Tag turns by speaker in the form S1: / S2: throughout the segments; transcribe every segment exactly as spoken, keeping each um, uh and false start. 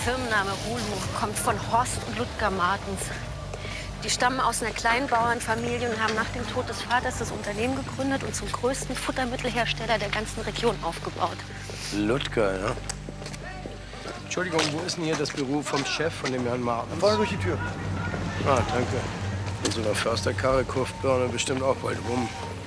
S1: Firmenname Hulu kommt von Horst und Ludger Martens. Die stammen aus einer kleinen Bauernfamilie und haben nach dem Tod des Vaters das Unternehmen gegründet und zum größten Futtermittelhersteller der ganzen Region aufgebaut.
S2: Ludger, ja? Entschuldigung, wo ist denn hier das Büro vom Chef von dem Herrn Martens?
S3: Vorne durch die Tür.
S2: Ah, danke. Unsere Försterkarre kurft Birne bestimmt auch bald rum.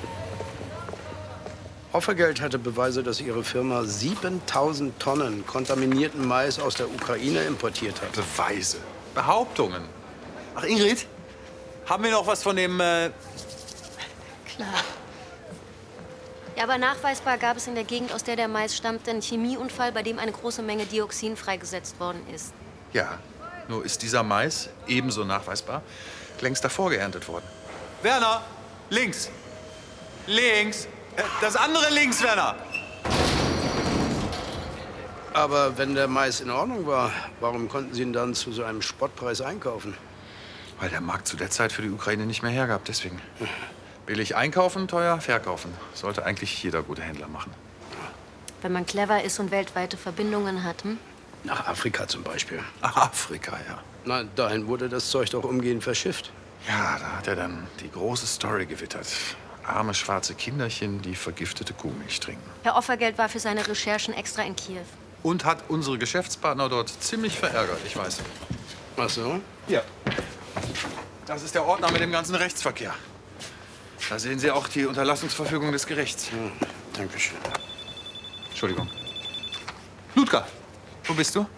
S2: Offergeld hatte Beweise, dass ihre Firma siebentausend Tonnen kontaminierten Mais aus der Ukraine importiert hat.
S4: Beweise? Behauptungen? Ach, Ingrid, haben wir noch was von dem, äh...
S1: Klar. Ja, aber nachweisbar gab es in der Gegend, aus der der Mais stammte, einen Chemieunfall, bei dem eine große Menge Dioxin freigesetzt worden ist.
S4: Ja, nur ist dieser Mais ebenso nachweisbar längst davor geerntet worden. Werner, links. Links. Äh, das andere links, Werner.
S2: Aber wenn der Mais in Ordnung war, warum konnten Sie ihn dann zu so einem Spottpreis einkaufen?
S4: Weil der Markt zu der Zeit für die Ukraine nicht mehr hergab, deswegen. Billig einkaufen, teuer verkaufen. Sollte eigentlich jeder gute Händler machen.
S1: Wenn man clever ist und weltweite Verbindungen hat, hm?
S2: Nach Afrika zum Beispiel.
S4: Afrika, ja.
S2: Na, dahin wurde das Zeug doch umgehend verschifft.
S4: Ja, da hat er dann die große Story gewittert. Arme schwarze Kinderchen, die vergiftete Kuhmilch trinken.
S1: Herr Offergeld war für seine Recherchen extra in Kiew.
S4: Und hat unsere Geschäftspartner dort ziemlich verärgert, ich weiß.
S2: Ach so?
S4: Ja. Das ist der Ordner mit dem ganzen Rechtsverkehr. Da sehen Sie auch die Unterlassungsverfügung des Gerichts.
S2: Hm, Dankeschön.
S4: Entschuldigung. Ludger, wo bist du?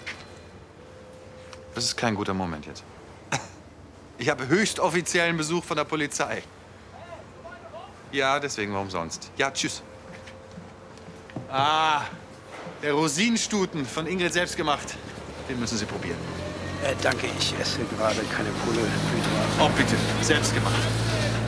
S4: Das ist kein guter Moment jetzt. Ich habe höchst offiziellen Besuch von der Polizei. Ja, deswegen, warum sonst? Ja, tschüss. Ah, der Rosinenstuten von Ingrid selbst gemacht. Den müssen Sie probieren.
S2: Äh, danke, ich esse gerade keine Kohlenhydrate.
S4: Oh, bitte, selbst gemacht.